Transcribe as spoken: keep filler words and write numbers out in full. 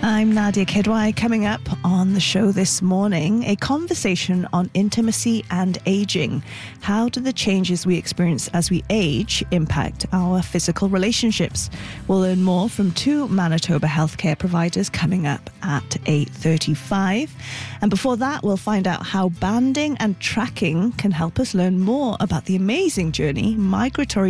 I'm Nadia Kidwai. Coming up on the show this morning, a conversation on intimacy and aging. How do the changes we experience as we age impact our physical relationships? We'll learn more from two Manitoba healthcare providers coming up at eight thirty-five. And before that, we'll find out how banding and tracking can help us learn more about the amazing journey migratory